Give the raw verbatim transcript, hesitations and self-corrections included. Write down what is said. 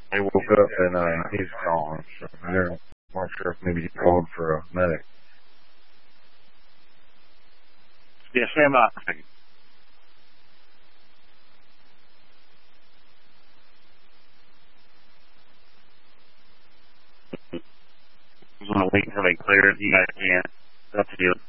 He woke up and uh, he's gone. So I didn't, weren't sure if maybe he called for a medic. Yeah, stand by. I'm going to wait until they clear it. You guys can. It's up to you.